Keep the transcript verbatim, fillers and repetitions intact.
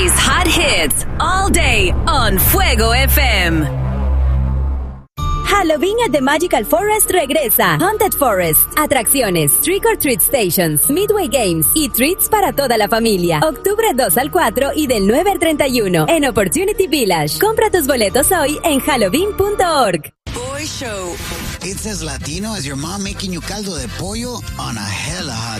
Country's hot hits all day on Fuego F M. Halloween at the Magical Forest regresa. Haunted Forest, atracciones, Trick or Treat Stations, Midway Games y treats para toda la familia. Octubre dos al cuatro y del nueve al treinta y uno en Opportunity Village. Compra tus boletos hoy en halloween punto org. Boy Show. It's as Latino as your mom making you caldo de pollo on a hella hot